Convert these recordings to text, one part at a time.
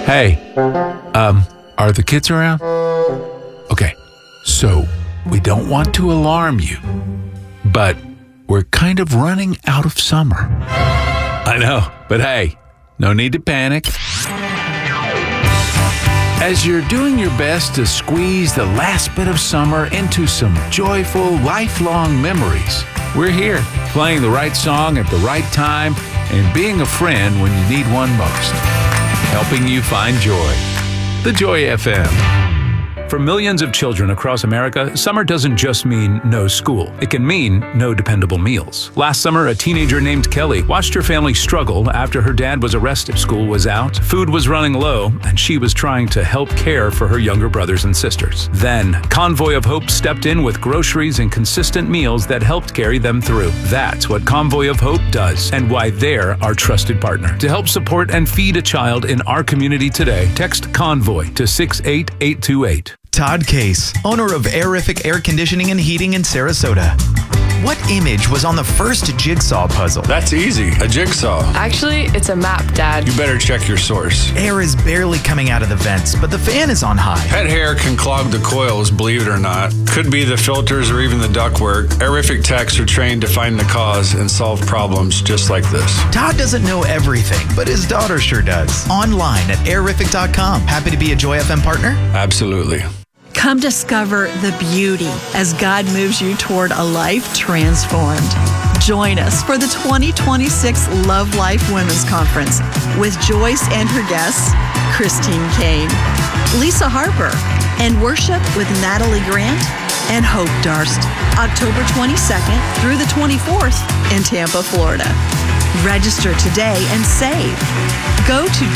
Hey, are the kids around? Okay, so we don't want to alarm you, but we're kind of running out of summer. I know, but hey, no need to panic. As you're doing your best to squeeze the last bit of summer into some joyful, lifelong memories, we're here, playing the right song at the right time and being a friend when you need one most. Helping you find joy. The Joy FM. For millions of children across America, summer doesn't just mean no school. It can mean no dependable meals. Last summer, a teenager named Kelly watched her family struggle after her dad was arrested. School was out, food was running low, and she was trying to help care for her younger brothers and sisters. Then, Convoy of Hope stepped in with groceries and consistent meals that helped carry them through. That's what Convoy of Hope does, and why they're our trusted partner. To help support and feed a child in our community today, text Convoy to 68828. Todd Case, owner of Airific Air Conditioning and Heating in Sarasota. What image was on the first jigsaw puzzle? That's easy, a jigsaw. Actually, it's a map, Dad. You better check your source. Air is barely coming out of the vents, but the fan is on high. Pet hair can clog the coils, believe it or not. Could be the filters or even the ductwork. Airific techs are trained to find the cause and solve problems just like this. Todd doesn't know everything, but his daughter sure does. Online at airific.com. Happy to be a Joy FM partner? Absolutely. Come discover the beauty as God moves you toward a life transformed. Join us for the 2026 Love Life Women's Conference with Joyce and her guests, Christine Kane, Lisa Harper, and worship with Natalie Grant and Hope Darst, October 22nd through the 24th in Tampa, Florida. Register today and save. Go to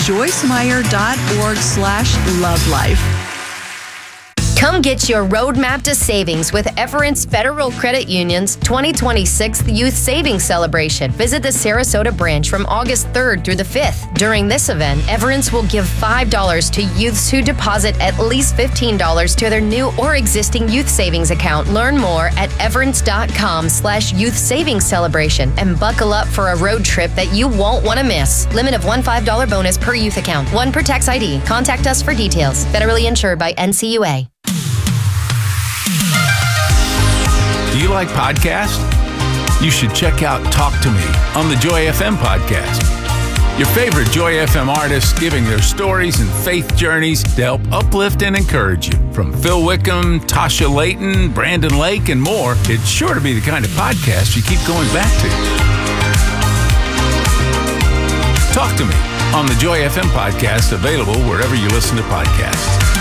joycemeyer.org/lovelife. Come get your roadmap to savings with Everence Federal Credit Union's 2026 Youth Savings Celebration. Visit the Sarasota branch from August 3rd through the 5th. During this event, Everence will give $5 to youths who deposit at least $15 to their new or existing youth savings account. Learn more at everence.com/youth savings celebration and buckle up for a road trip that you won't want to miss. Limit of one $5 bonus per youth account. One per tax ID. Contact us for details. Federally insured by NCUA. Do you like podcasts? You should check out Talk to Me on the Joy FM podcast. Your favorite Joy FM artists giving their stories and faith journeys to help uplift and encourage you. From Phil Wickham, Tasha Layton, Brandon Lake, and more, it's sure to be the kind of podcast you keep going back to. Talk to Me on the Joy FM podcast, available wherever you listen to podcasts.